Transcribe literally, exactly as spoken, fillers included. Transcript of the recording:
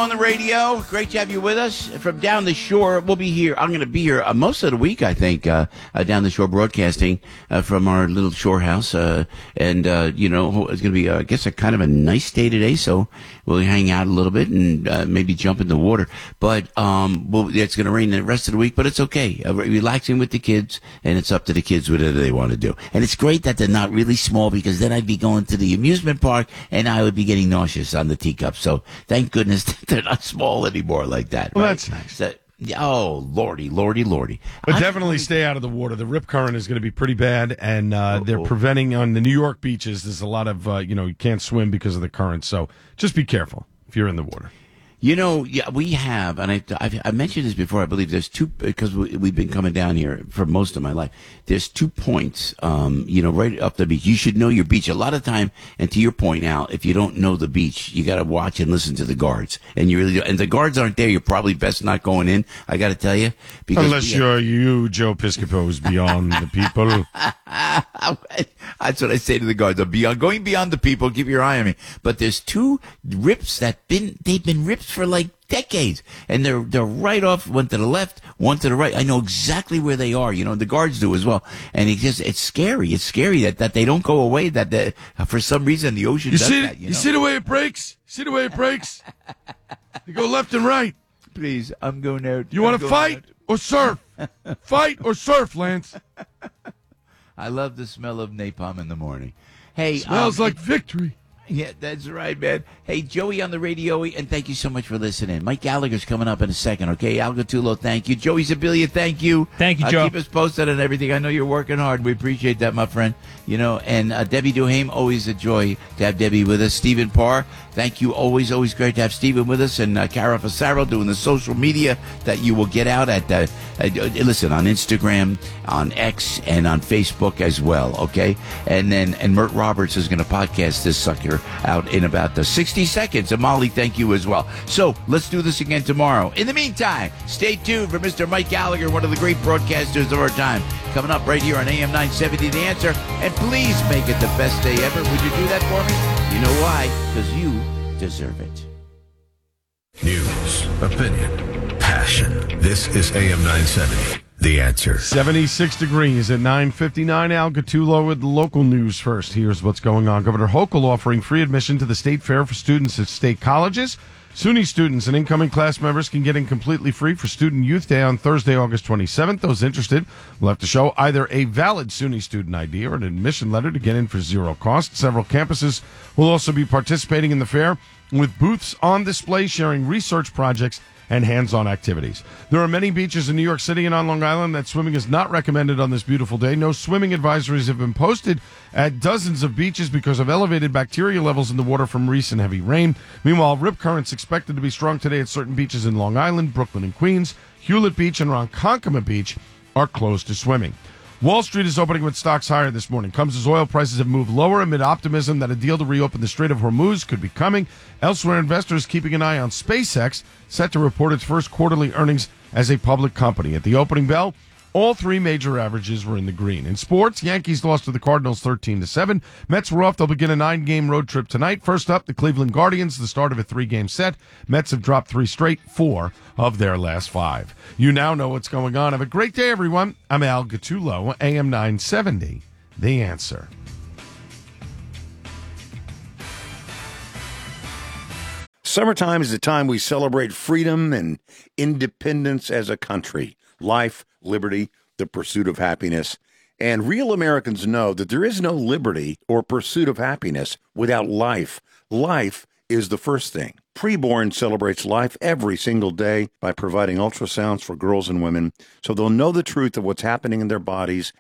on the radio. Great to have you with us from down the shore. We'll be here. I'm going to be here uh, most of the week, I think, uh, uh, down the shore broadcasting uh, from our little shore house. Uh, and, uh, you know, it's going to be, uh, I guess, a kind of a nice day today. So we'll hang out a little bit and uh, maybe jump in the water. But um, well, it's going to rain the rest of the week, but it's okay. Uh, relaxing with the kids, and it's up to the kids whatever they want to do. And it's great that they're not really small, because then I'd be going to the amusement park and I would be getting nauseous on the teacup. So thank goodness they're not small anymore like that. Well, right? that's nice. So, oh, lordy, lordy, lordy. But I'm definitely really- stay out of the water. The rip current is going to be pretty bad, and uh, they're Uh-oh. preventing on the New York beaches. There's a lot of, uh, you know, you can't swim because of the current. So just be careful if you're in the water. You know, yeah, we have, and I, I've, I mentioned this before. I believe there's two, because we, we've been coming down here for most of my life. There's two points, um, you know, right up the beach. You should know your beach. A lot of time, and to your point, Al, if you don't know the beach, you got to watch and listen to the guards. And you really, do. And the guards aren't there. You're probably best not going in. I got to tell you, because Unless we- you're you, Joe Piscopo's beyond the people. That's what I say to the guards. I'm beyond, going beyond the people. Keep your eye on me. But there's two rips that been they've been ripped for like decades, and they're they're right off. One to the left, one to the right. I know exactly where they are. You know, the guards do as well. And it just it's scary. It's scary that, that they don't go away. That they, for some reason the ocean You does see, that. You, you know? see the way it breaks? See the way it breaks? You go left and right. Please, I'm going out. You want to fight or surf? Fight or surf, Lance? I love the smell of napalm in the morning. Hey, Smells um, like victory. Yeah, that's right, man. Hey, Joey on the radio, and thank you so much for listening. Mike Gallagher's coming up in a second, okay? Al Gattulo, thank you. Joey Zabilia, thank you. Thank you, uh, Joe. Keep us posted on everything. I know you're working hard. We appreciate that, my friend. You know, and uh, Debbie Duhame, always a joy to have Debbie with us. Stephen Parr, thank you. Always, always great to have Stephen with us. And uh, Cara Fasaro doing the social media that you will get out at, uh, uh, listen, on Instagram, on X, and on Facebook as well, okay? And then, and Mert Roberts is going to podcast this sucker out in about the sixty seconds. And Molly, thank you as well. So let's do this again tomorrow. In the meantime, stay tuned for Mister Mike Gallagher, one of the great broadcasters of our time, coming up right here on A M nine seventy The Answer. And please make it the best day ever. Would you do that for me? You know why? Because you deserve it. News, opinion, passion. This is A M nine seventy, The Answer. seventy-six degrees at nine fifty-nine. Al Gattulo with local news first. Here's what's going on. Governor Hochul offering free admission to the state fair for students at state colleges. SUNY students and incoming class members can get in completely free for Student Youth Day on Thursday, August twenty-seventh. Those interested will have to show either a valid SUNY student I D or an admission letter to get in for zero cost. Several campuses will also be participating in the fair with booths on display sharing research projects and hands-on activities. There are many beaches in New York City and on Long Island that swimming is not recommended on this beautiful day. No swimming advisories have been posted at dozens of beaches because of elevated bacteria levels in the water from recent heavy rain. Meanwhile, rip currents expected to be strong today at certain beaches in Long Island, Brooklyn and Queens. Hewlett Beach and Ronkonkoma Beach are closed to swimming. Wall Street is opening with stocks higher this morning. Comes as oil prices have moved lower amid optimism that a deal to reopen the Strait of Hormuz could be coming. Elsewhere, investors keeping an eye on SpaceX, set to report its first quarterly earnings as a public company. At the opening bell, all three major averages were in the green. In sports, Yankees lost to the Cardinals thirteen to seven. Mets were off. They'll begin a nine-game road trip tonight. First up, the Cleveland Guardians, the start of a three-game set. Mets have dropped three straight, four of their last five. You now know what's going on. Have a great day, everyone. I'm Al Gattulo, A M nine seventy, The Answer. Summertime is the time we celebrate freedom and independence as a country. Life, liberty, the pursuit of happiness. And real Americans know that there is no liberty or pursuit of happiness without life. Life is the first thing. Preborn celebrates life every single day by providing ultrasounds for girls and women so they'll know the truth of what's happening in their bodies